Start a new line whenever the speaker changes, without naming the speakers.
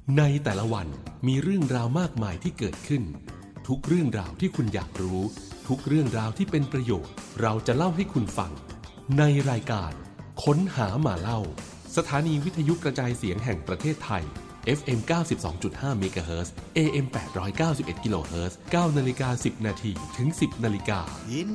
ในแต่ละวันมีเรื่องราวมากมายที่เกิดขึ้นทุกเรื่องราวที่คุณอยากรู้ทุกเรื่องราวที่เป็นประโยชน์เราจะเล่าให้คุณฟังในรายการค้นหามาเล่าสถานีวิทยุกระจายเสียงแห่งประเทศไทย FM 92.5 เมกะเฮิรตซ์ AM 891 กิโลเฮิรตซ์ 9:10 น. ถึง 10 น.